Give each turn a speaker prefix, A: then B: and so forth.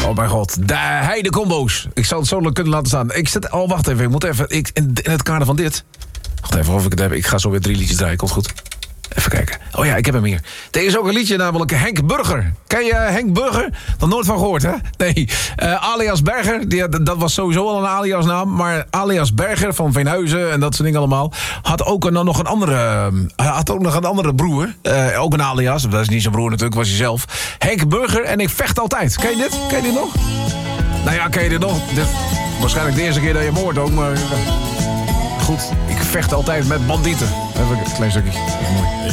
A: Oh mijn god, de heidecombo's. Ik zal het zo kunnen laten staan. Wacht even, ik moet even... in het kader van dit... Wacht even of ik het heb. Ik ga zo weer 3 liedjes draaien, komt goed. Even kijken. Oh ja, ik heb hem hier. Er is ook een liedje, namelijk Henk Burger. Ken je Henk Burger? Nog nooit van gehoord, hè? Nee. Alias Berger, dat was sowieso al een aliasnaam. Maar Alias Berger van Veenhuizen en dat soort dingen allemaal... had ook nog een andere broer. Ook een alias. Dat is niet zijn broer natuurlijk, was hij zelf. Henk Burger en ik vecht altijd. Ken je dit? Ken je dit nog? Nou ja, ken je dit nog? Waarschijnlijk de eerste keer dat je hem hoort ook, maar... Goed, ik vecht altijd met bandieten. Even een klein stukje. Mooi.